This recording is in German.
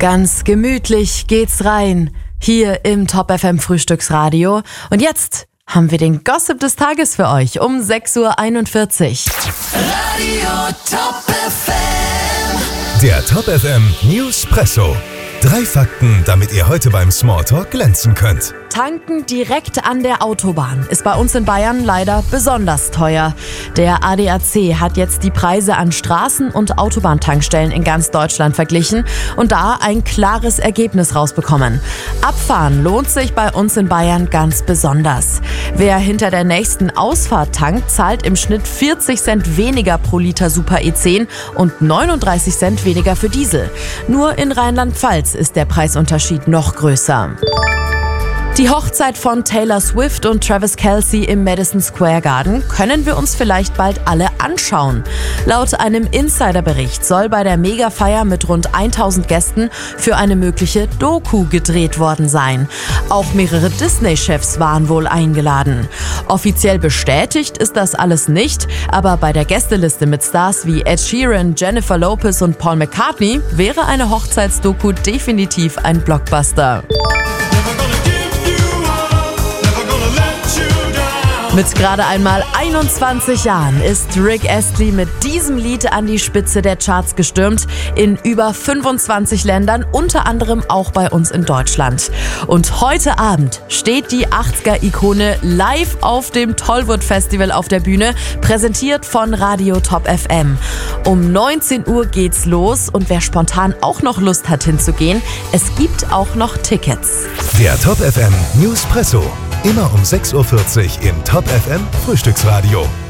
Ganz gemütlich geht's rein, hier im Top FM Frühstücksradio. Und jetzt haben wir den Gossip des Tages für euch um 6:41 Uhr. Radio Top FM. Der Top FM Newspresso. 3 Fakten, damit ihr heute beim Smalltalk glänzen könnt. Tanken direkt an der Autobahn ist bei uns in Bayern leider besonders teuer. Der ADAC hat jetzt die Preise an Straßen- und Autobahntankstellen in ganz Deutschland verglichen und da ein klares Ergebnis rausbekommen. Abfahren lohnt sich bei uns in Bayern ganz besonders. Wer hinter der nächsten Ausfahrt tankt, zahlt im Schnitt 40 Cent weniger pro Liter Super E10 und 39 Cent weniger für Diesel. Nur in Rheinland-Pfalz ist der Preisunterschied noch größer. Die Hochzeit von Taylor Swift und Travis Kelce im Madison Square Garden können wir uns vielleicht bald alle anschauen. Laut einem Insiderbericht soll bei der Mega-Feier mit rund 1000 Gästen für eine mögliche Doku gedreht worden sein. Auch mehrere Disney-Chefs waren wohl eingeladen. Offiziell bestätigt ist das alles nicht, aber bei der Gästeliste mit Stars wie Ed Sheeran, Jennifer Lopez und Paul McCartney wäre eine Hochzeitsdoku definitiv ein Blockbuster. Mit gerade einmal 21 Jahren ist Rick Astley mit diesem Lied an die Spitze der Charts gestürmt, in über 25 Ländern, unter anderem auch bei uns in Deutschland. Und heute Abend steht die 80er-Ikone live auf dem Tollwood Festival auf der Bühne, präsentiert von Radio Top FM. Um 19 Uhr geht's los und wer spontan auch noch Lust hat hinzugehen, es gibt auch noch Tickets. Der Top FM Newspresso. Immer um 6:40 Uhr im Top FM Frühstücksradio.